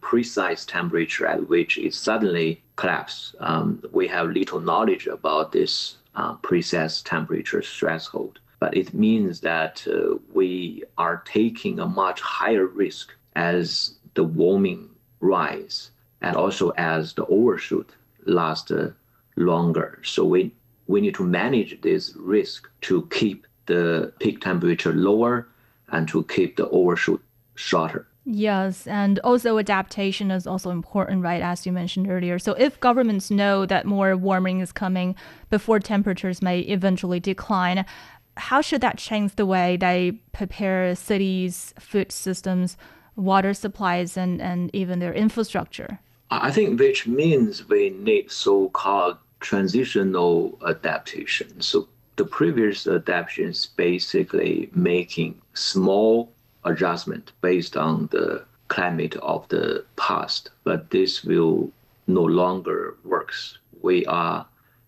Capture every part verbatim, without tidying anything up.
precise temperature at which it suddenly collapses. Um, we have little knowledge about this uh, precise temperature threshold, but it means that uh, we are taking a much higher risk as the warming rise and also as the overshoot lasts uh, longer. So we, we need to manage this risk to keep the peak temperature lower and to keep the overshoot shorter. Yes, and also adaptation is also important, right, as you mentioned earlier. So if governments know that more warming is coming before temperatures may eventually decline, how should that change the way they prepare cities, food systems, water supplies, and, and even their infrastructure? I think which means we need so-called transitional adaptation. So the previous adaptations basically making small adjustment based on the climate of the past, but this will no longer works. We are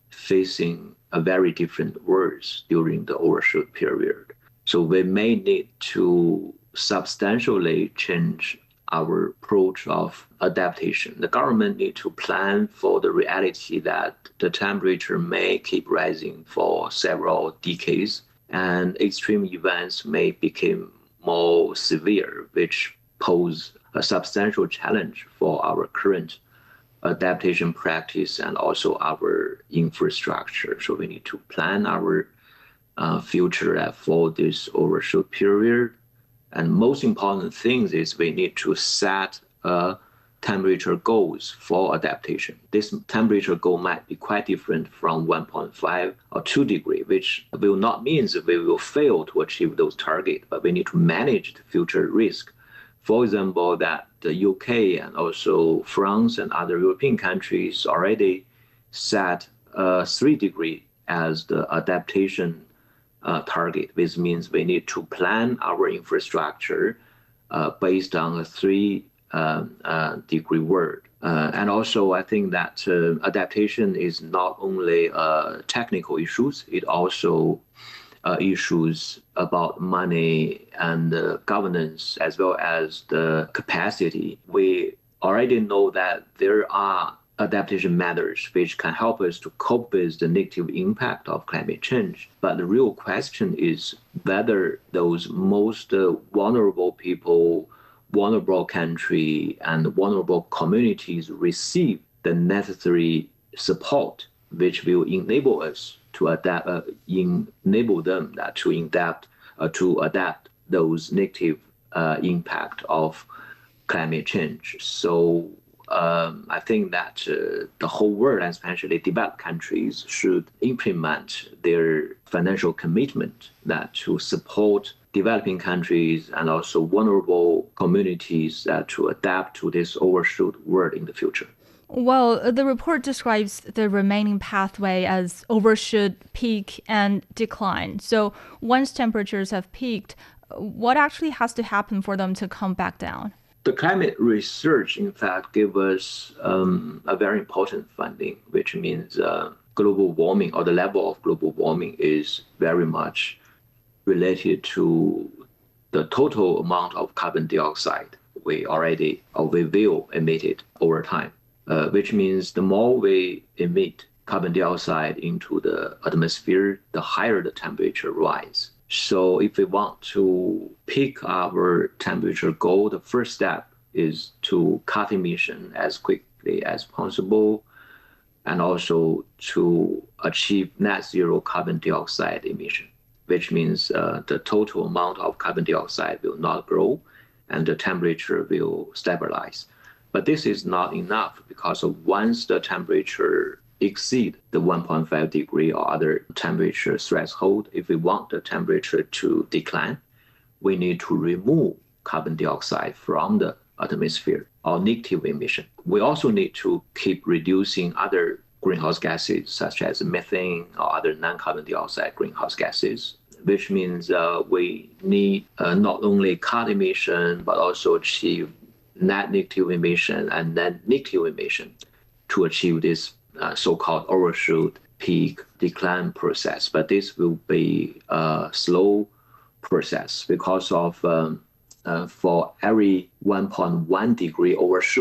facing a very different world during the overshoot period. So we may need to substantially change our approach of adaptation. The government need to plan for the reality that the temperature may keep rising for several decades and extreme events may become more severe, which pose a substantial challenge for our current adaptation practice and also our infrastructure. So we need to plan our uh, future for this overshoot period. And most important thing is we need to set a temperature goals for adaptation. This temperature goal might be quite different from one point five or two degree, which will not mean that we will fail to achieve those targets, but we need to manage the future risk. For example, that the U K and also France and other European countries already set uh, three degree as the adaptation uh, target, which means we need to plan our infrastructure uh, based on a three Uh, uh, degree world. Uh, and also, I think that uh, adaptation is not only uh, technical issues, it also uh, issues about money and uh, governance as well as the capacity. We already know that there are adaptation methods which can help us to cope with the negative impact of climate change. But the real question is whether those most uh, vulnerable people, vulnerable country and vulnerable communities receive the necessary support, which will enable us to adapt, uh, enable them that to adapt, uh, to adapt those negative uh, impact of climate change. So um, I think that uh, the whole world, especially developed countries, should implement their financial commitment that to support developing countries and also vulnerable communities uh, to adapt to this overshoot world in the future. Well, the report describes the remaining pathway as overshoot, peak, and decline. So once temperatures have peaked, what actually has to happen for them to come back down? The climate research, in fact, gave us um, a very important finding, which means uh, global warming or the level of global warming is very much related to the total amount of carbon dioxide we already or we will emit it over time, uh, which means the more we emit carbon dioxide into the atmosphere, the higher the temperature rise. So if we want to pick our temperature goal, the first step is to cut emission as quickly as possible and also to achieve net zero carbon dioxide emission, which means uh, the total amount of carbon dioxide will not grow and the temperature will stabilize. But this is not enough because once the temperature exceed the one point five degree or other temperature threshold, if we want the temperature to decline, we need to remove carbon dioxide from the atmosphere or negative emission. We also need to keep reducing other greenhouse gases such as methane or other non-carbon dioxide greenhouse gases, which means uh, we need uh, not only cut emission, but also achieve net negative emission and net negative emission to achieve this uh, so-called overshoot peak decline process. But this will be a slow process because of um, uh, for every one point one degree overshoot,